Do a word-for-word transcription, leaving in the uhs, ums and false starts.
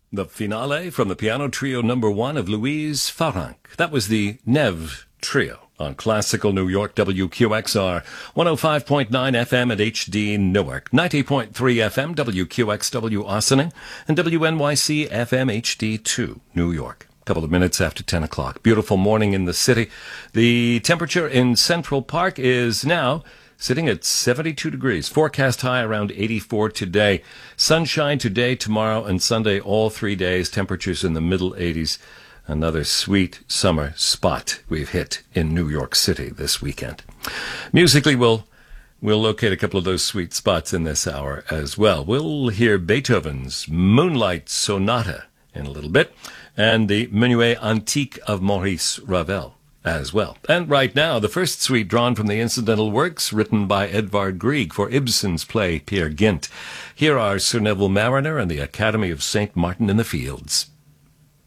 The finale from the piano trio number one of Louise Farrenc. That was the Neve Trio on Classical New York, W Q X R, one oh five point nine F M at H D Newark, ninety point three F M, W Q X W Ossining, and W N Y C F M H D two, New York. A couple of minutes after ten o'clock. Beautiful morning in the city. The temperature in Central Park is now sitting at seventy-two degrees. Forecast high around eighty-four today. Sunshine today, tomorrow, and Sunday, all three days. Temperatures in the middle eighties. Another sweet summer spot we've hit in New York City this weekend. Musically, we'll, we'll locate a couple of those sweet spots in this hour as well. We'll hear Beethoven's Moonlight Sonata in a little bit, and the Menuet Antique of Maurice Ravel as well. And right now, the first suite drawn from the incidental works written by Edvard Grieg for Ibsen's play Peer Gynt. Here are Sir Neville Mariner and the Academy of Saint Martin in the Fields.